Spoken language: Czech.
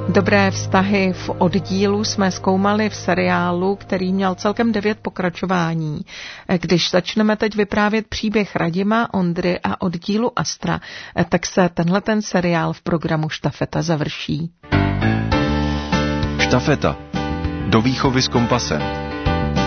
Dobré vztahy v oddílu jsme zkoumali v seriálu, který měl celkem 9 pokračování. Když začneme teď vyprávět příběh Radima, Ondry a oddílu Astra, tak se tenhleten seriál v programu Štafeta završí. Štafeta. Do výchovy s kompasem.